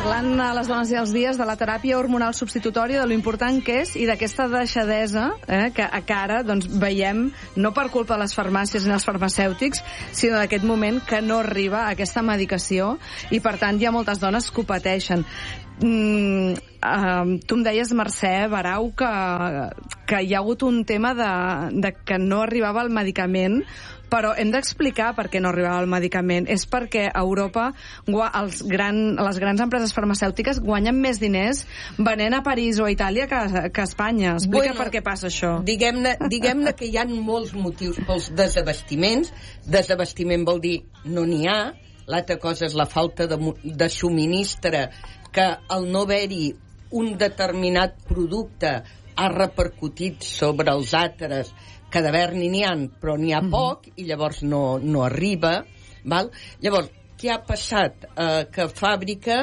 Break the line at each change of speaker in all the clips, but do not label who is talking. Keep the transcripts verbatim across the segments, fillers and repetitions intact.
parlant a les dones i els dies de la teràpia hormonal substitutòria, de lo important que és i d'aquesta deixadesa eh, que a cara doncs, veiem, no per culpa de les farmàcies ni els farmacèutics, sinó d'aquest moment que no arriba a aquesta medicació i, per tant, hi ha moltes dones que ho pateixen. Mm, uh, tu em deies, Mercè Barau, que, que hi ha hagut un tema de, de que no arribava el medicament, però hem d'explicar per què no arribava el medicament. És perquè a Europa els gran, les grans empreses farmacèutiques guanyen més diners venent a París o a Itàlia que, que a Espanya. Explica bueno, per què passa això.
Diguem-ne diguem-ne que hi ha molts motius pels desabastiments. Desabastiment vol dir no n'hi ha. L'altra cosa és la falta de, de subministre, que al no haver-hi un determinat producte ha repercutit sobre els altres, que d'haver n'hi n'hi ha, però n'hi ha poc, i llavors no, no arriba. Val? Llavors, què ha passat? Eh, que Fàbrica,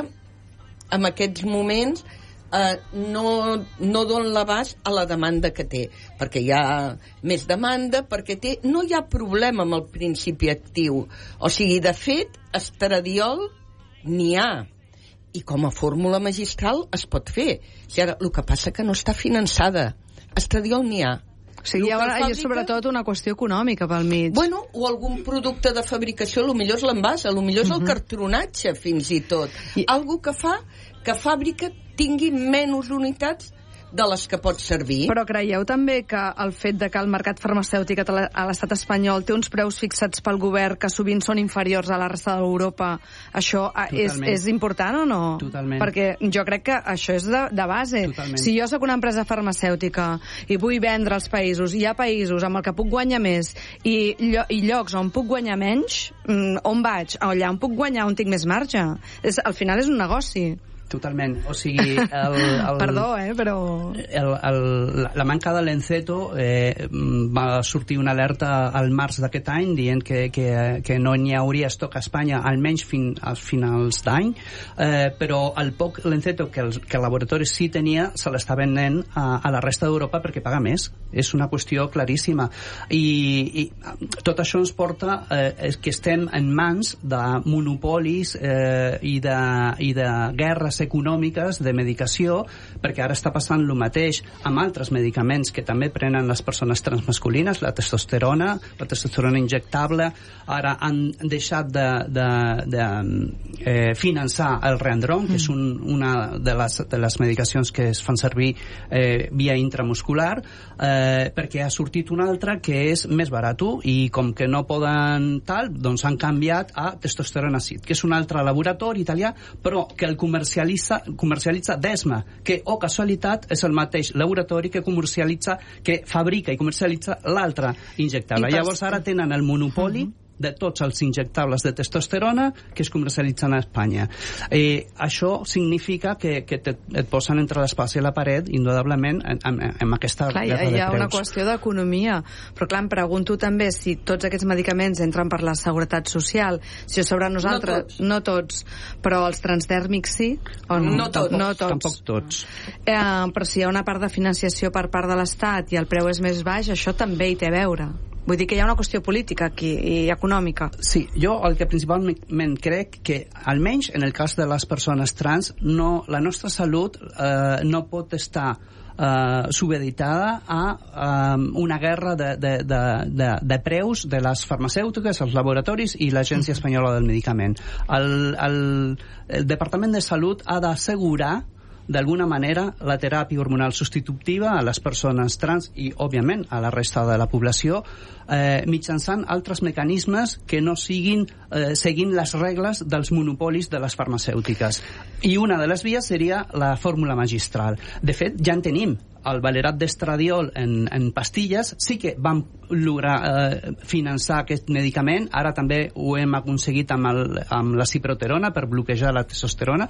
en aquests moments, eh, no, no dona l'abast a la demanda que té, perquè hi ha més demanda, perquè té, no hi ha problema amb el principi actiu. O sigui, de fet, estradiol n'hi ha, i com a fórmula magistral es pot fer. I ara, el que passa que no està finançada. Estradiol n'hi ha.
O sigui, hi ha, hi ha sobretot una qüestió econòmica pel mig.
Bueno, o algun producte de fabricació, potser és l'envàs, potser és el cartronatge, fins i tot. I... Algo que fa que Fàbrica tingui menys unitats de les que pot servir.
Però creieu també que el fet de que el mercat farmacèutic a l'estat espanyol té uns preus fixats pel govern que sovint són inferiors a la resta d'Europa, això és, és important o no?
Totalment.
Perquè jo crec que això és de, de base.
Totalment.
Si jo sóc una empresa farmacèutica i vull vendre als països, hi ha països amb el que puc guanyar més i, llo i llocs on puc guanyar menys, on vaig? Allà on puc guanyar, on tinc més marge. És, al final és un negoci.
Totalment, o sigui... El, el,
Perdó, eh, però...
El, el, la, la manca de l'enceto eh, va sortir una alerta al març d'aquest any dient que, que, que no n'hi hauria estoc a Espanya almenys fin, a finals d'any, eh, però el poc l'enceto que el, que el laboratori sí tenia se l'està venent a, a la resta d'Europa perquè paga més. És una qüestió claríssima. I, i tot això ens porta eh, que estem en mans de monopolis eh, i, de, i de guerres econòmiques de medicació, perquè ara està passant el mateix amb altres medicaments que també prenen les persones transmasculines, la testosterona, la testosterona injectable. Ara han deixat de, de, de eh, finançar el Reandron, mm. que és un, una de les, de les medicacions que es fan servir eh, via intramuscular, eh, perquè ha sortit una altra que és més barato i com que no poden tal, doncs han canviat a testosterona Cid, que és un altre laboratori italià, però que el comercial comercialitza Desma, que, oh casualitat, és el mateix laboratori que comercialitza, que fabrica i comercialitza l'altre injectable. Llavors ara tenen el monopoli uh-huh. de tots els injectables de testosterona que es comercialitzen a Espanya. Eh, això significa que, que te, et posen entre l'espasa i la paret, indudablement, en, en, en aquesta
clar,
guerra de preus.
Hi ha una qüestió d'economia, però clar, em pregunto també si tots aquests medicaments entren per la seguretat social, si a sobre nosaltres... No tots, no tots però els transdèrmics sí? O no?
No tots.
No tots.
Tampoc tots.
Eh, però si hi ha una part de financiació per part de l'Estat i el preu és més baix, això també hi té a veure. Vull dir que hi ha una qüestió política aquí i econòmica.
Sí, jo el que principalment crec que, almenys en el cas de les persones trans, no, la nostra salut eh, no pot estar eh, subeditada a eh, una guerra de, de, de, de, de preus de les farmacèutiques, els laboratoris i l'Agència Espanyola del Medicament. El, el, el Departament de Salut ha d'assegurar d'alguna manera la teràpia hormonal substitutiva a les persones trans i, òbviament, a la resta de la població eh, mitjançant altres mecanismes que no siguin eh, seguint les regles dels monopolis de les farmacèutiques. I una de les vies seria la fórmula magistral. De fet, ja en tenim. El valerat d'estradiol en, en pastilles, sí que vam lograr eh, finançar aquest medicament, ara també ho hem aconseguit amb, el, amb la ciproterona per bloquejar la testosterona,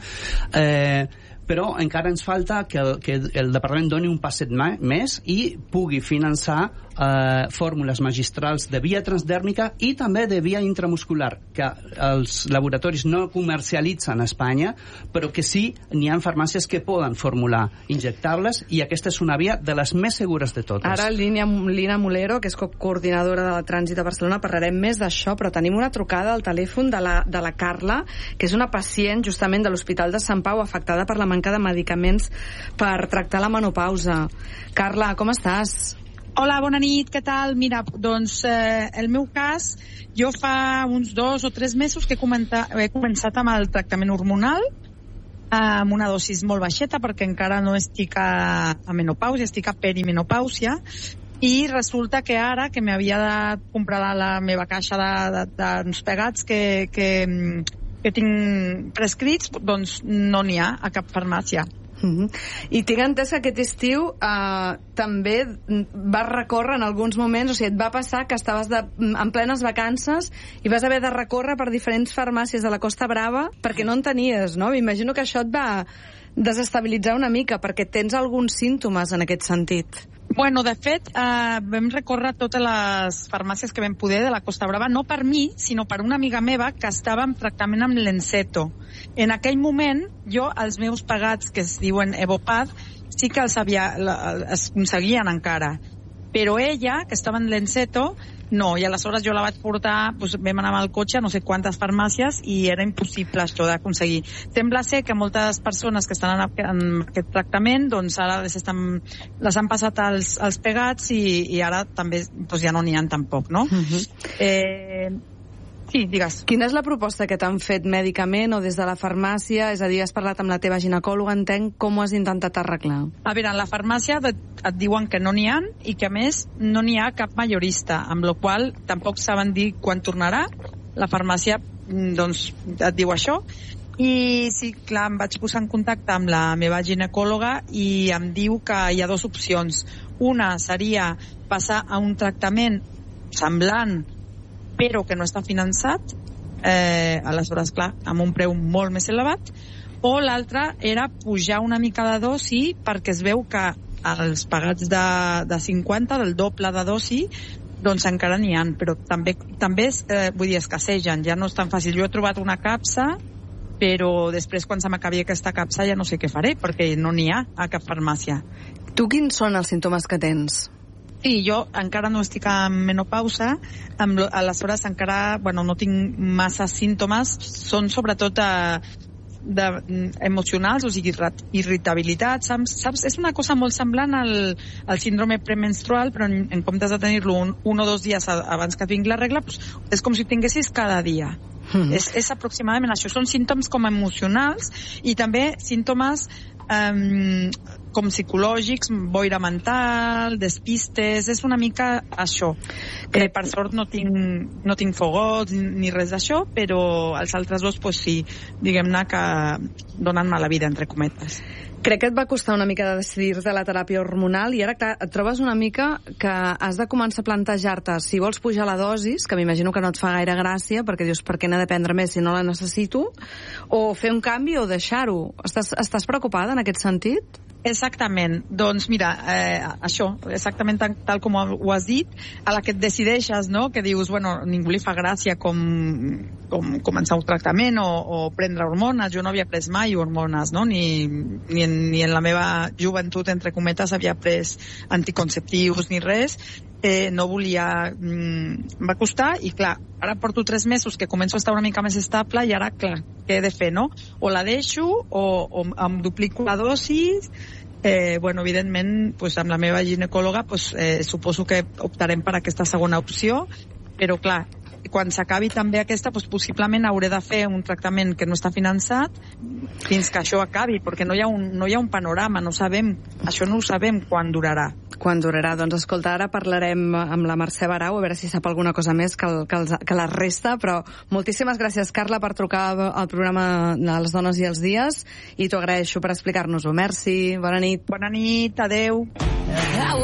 eh, però encara ens falta que el, que el departament doni un passet més i pugui finançar eh, fórmules magistrals de via transdèrmica i també de via intramuscular, que els laboratoris no comercialitzen a Espanya, però que sí n'hi ha farmàcies que poden formular injectables, i aquesta és una via de les més segures de totes.
Ara Lina, Lina Mulero, que és coordinadora de Trànsit a Barcelona, parlarem més d'això, però tenim una trucada al telèfon de la, de la Carla, que és una pacient justament de l'Hospital de Sant Pau afectada per la manca de medicaments per tractar la menopausa. Carla, com estàs?
Hola, bona nit, què tal? Mira, doncs eh, el meu cas, jo fa uns dos o tres mesos que he, comentat, he començat amb el tractament hormonal, amb una dosis molt baixeta, perquè encara no estic a, a menopàusia, estic a perimenopàusia, i resulta que ara, que m'havia de comprar la, la meva caixa d'uns pegats que, que, que tinc prescrits, doncs no n'hi ha a cap farmàcia.
Uh-huh. I tinc entès que aquest estiu eh, també vas recórrer en alguns moments, o sigui, et va passar que estaves de, en plenes vacances i vas haver de recórrer per diferents farmàcies de la Costa Brava perquè no en tenies, no? M'imagino que això et va desestabilitzar una mica perquè tens alguns símptomes en aquest sentit.
Bueno, de fet, eh, vam recórrer totes les farmàcies que vam poder de la Costa Brava, no per mi, sinó per una amiga meva que estava en tractament amb l'Enceto. En aquell moment, jo, els meus pagats, que es diuen Evopad, sí que els, havia, els aconseguien encara. Però ella, que estava en l'Enceto, no, i aleshores jo la vaig portar, doncs vam anar amb el cotxe a no sé quantes farmàcies i era impossible això d'aconseguir. Sembla ser que moltes persones que estan en aquest tractament, doncs ara les, estan, les han passat als, als pegats i, i ara també doncs ja no n'hi ha tampoc, no? Uh-huh. eh, sí, digues.
Quina és la proposta que t'han fet mèdicament o des de la farmàcia? És a dir, has parlat amb la teva ginecòloga, entenc, com ho has intentat arreglar?
A veure, en la farmàcia et, et diuen que no n'hi ha i que a més no n'hi ha cap majorista, amb la qual tampoc saben dir quan tornarà. La farmàcia doncs et diu això. I sí, clar, em vaig posar en contacte amb la meva ginecòloga i em diu que hi ha dues opcions. Una seria passar a un tractament semblant però que no està finançat, eh, aleshores, clar, amb un preu molt més elevat, o l'altra era pujar una mica de dosi perquè es veu que els pagats de, de cinquanta, del doble de dosi, doncs encara n'hi ha, però també, també eh, vull dir, escassegen, ja no és tan fàcil. Jo he trobat una capsa, però després, quan se m'acabi aquesta capsa, ja no sé què faré, perquè no n'hi ha a cap farmàcia.
Tu quins són els símptomes que tens?
Sí, jo encara no estic en menopausa, amb, aleshores encara bueno, no tinc massa símptomes, són sobretot de, de, emocionals, o sigui, irritabilitat, saps? saps? És una cosa molt semblant al, al síndrome premenstrual, però en, en comptes de tenir-lo un, un o dos dies abans que tingui la regla, doncs és com si tinguessis cada dia. Mm. És, és aproximadament això, són símptomes com emocionals i també símptomes um, com psicològics, boira mental, despistes, és una mica això. Que per sort no tinc, no tinc fogots ni res d'això, però els altres dos, pues sí, diguem-ne que donen mala vida, entre cometes.
Crec que et va costar una mica de decidir-te la teràpia hormonal i ara, clar, et trobes una mica que has de començar a plantejar-te si vols pujar la dosis, que m'imagino que no et fa gaire gràcia, perquè dius, per què n'he de prendre més si no la necessito, o fer un canvi o deixar-ho. Estàs, estàs preocupada en aquest sentit?
Exactament. Doncs mira, eh, això, exactament tal, tal com ho has dit, a la que et decideixes, no?, que dius, bueno, ningú li fa gràcia com, com començar un tractament o, o prendre hormones. Jo no havia pres mai hormones, no?, ni, ni, en, ni en la meva joventut, entre cometes, havia pres anticonceptius ni res. Eh, no volia... Mm, em va costar i, clar, ara porto tres mesos que començo a estar una mica més estable i ara, clar, què he de fer, no? O la deixo o, o em duplico la dosis. Eh, bueno, evidentment, pues, amb la meva ginecòloga pues, eh, suposo que optarem per aquesta segona opció, però, clar, quan s'acabi també aquesta, doncs possiblement hauré de fer un tractament que no està finançat fins que això acabi, perquè no hi ha un, no hi ha un panorama, no sabem, això no ho sabem quan durarà.
Quan durarà? Doncs escolta, ara parlarem amb la Mercè Barau, a veure si sap alguna cosa més que, el, que, els, que la resta, però moltíssimes gràcies, Carla, per trucar al programa de les dones i els dies, i t'ho agraeixo per explicar-nos-ho. Merci, bona nit.
Bona nit, adeu.